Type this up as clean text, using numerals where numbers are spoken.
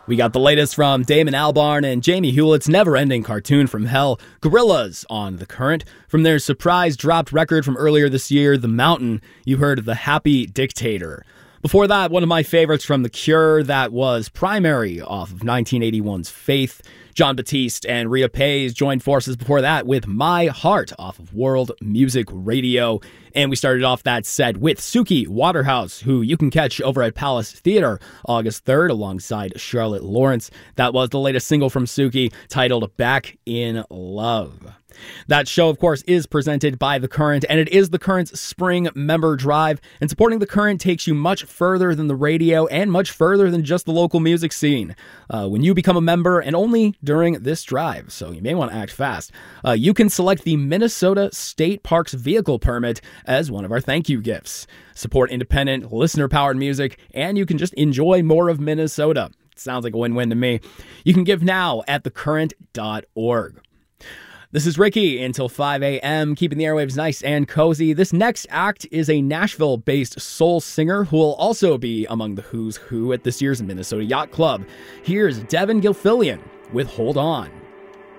We got the latest from Damon Albarn and Jamie Hewlett's never-ending cartoon from hell, Gorillaz, on The Current. From their surprise-dropped record from earlier this year, The Mountain, you heard The Happy Dictator. Before that, one of my favorites from The Cure, that was Primary off of 1981's Faith. Jon Batiste and Rita Payne joined forces before that with My Heart off of World Music Radio. And we started off that set with Suki Waterhouse, who you can catch over at Palace Theater August 3rd alongside Charlotte Lawrence. That was the latest single from Suki, titled Back in Love. That show, of course, is presented by The Current, and it is The Current's spring member drive, and supporting The Current takes you much further than the radio and much further than just the local music scene. When you become a member, and only during this drive, so you may want to act fast, you can select the Minnesota State Parks vehicle permit as one of our thank you gifts. Support independent, listener-powered music, and you can just enjoy more of Minnesota. Sounds like a win-win to me. You can give now at thecurrent.org. This is Ricky until 5 a.m., keeping the airwaves nice and cozy. This next act is a Nashville-based soul singer who will also be among the who's who at this year's Minnesota Yacht Club. Here's Devin Gilfillian with Hold On.